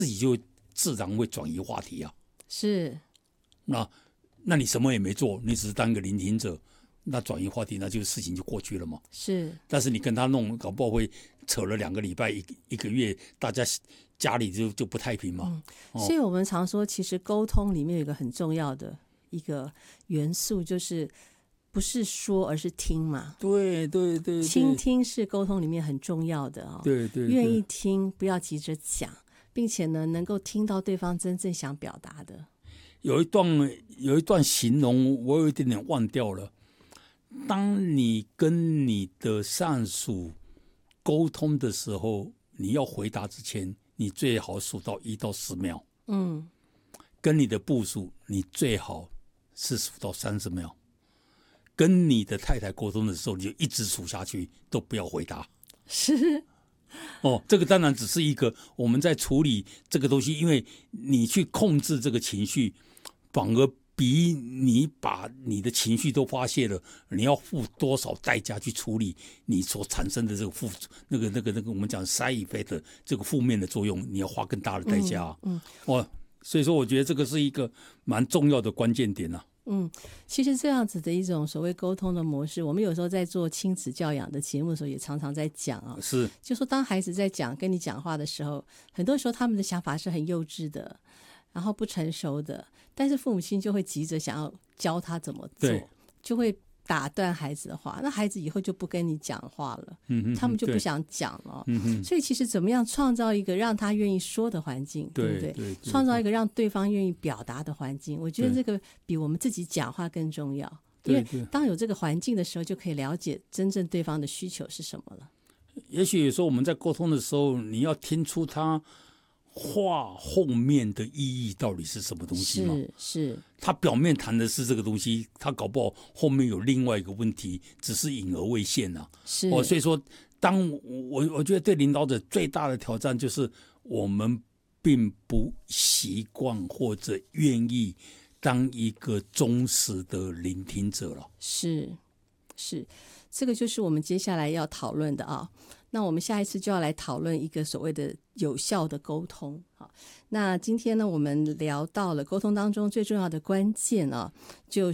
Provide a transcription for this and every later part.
自己就自然会转移话题啊。 是， 那你什么也没做，你只是当个聆听者，那转移话题，那就事情就过去了嘛。 是， 但是你跟他弄，搞不好会扯了2个礼拜、一个月，大家家里就不太平嘛。 所以我们常说，其实沟通里面有一个很重要的一个元素，就是不是说，而是听嘛。 对， 倾听是沟通里面很重要的哦。 对， 愿意听，不要急着讲，并且呢，能够听到对方真正想表达的。 有一段形容，我有一点点忘掉了。当你跟你的上属沟通的时候，你要回答之前，你最好数到1到10秒。跟你的部属，你最好是数到30秒。跟你的太太沟通的时候，你就一直数下去，都不要回答。 是。 这个当然只是一个我们在处理这个东西，因为你去控制这个情绪，反而比你把你的情绪都发泄了，你要付多少代价去处理你所产生的这个那个我们讲 side effect 的这个负面的作用，你要花更大的代价。所以说我觉得这个是一个蛮重要的关键点啊。 其实这样子的一种所谓沟通的模式，我们有时候在做亲子教养的节目的时候，也常常在讲啊。 是， 就说当孩子在跟你讲话的时候，很多时候他们的想法是很幼稚的，然后不成熟的，但是父母亲就会急着想要教他怎么做，就会打断孩子的话，那孩子以后就不跟你讲话了。他们就不想讲了。所以其实怎么样创造一个让他愿意说的环境，对不对？创造一个让对方愿意表达的环境，我觉得这个比我们自己讲话更重要。因为当有这个环境的时候，就可以了解真正对方的需求是什么了。 也许有时候我们在沟通的时候，你要听出他话后面的意义到底是什么东西吗？ 是他表面谈的是这个东西，他搞不好后面有另外一个问题，只是隐而未现啊。所以说，当我觉得对领导者最大的挑战就是我们并不习惯或者愿意当一个忠实的聆听者了。 是，这个就是我们接下来要讨论的啊。那我们下一次就要来讨论一个所谓的有效的沟通。好，那今天呢，我们聊到了沟通当中最重要的关键啊，就是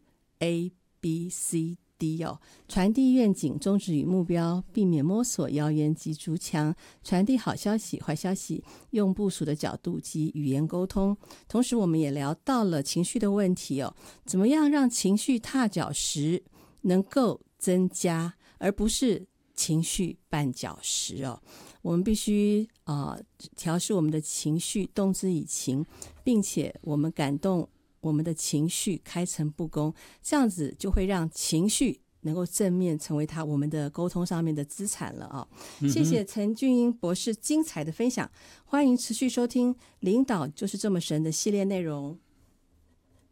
ABCD 哦，传递愿景、宗旨与目标，避免摸索、谣言及筑墙，传递好消息、坏消息，用部属的角度及语言沟通。同时，我们也聊到了情绪的问题哦，怎么样让情绪踏脚石能够增加，而不是情绪绊脚石哦。我们必须调试我们的情绪，动之以情，并且我们感动我们的情绪，开诚布公，这样子就会让情绪能够正面成为我们的沟通上面的资产了啊。谢谢陈俊英博士精彩的分享，欢迎持续收听《领导就是这么神》的系列内容。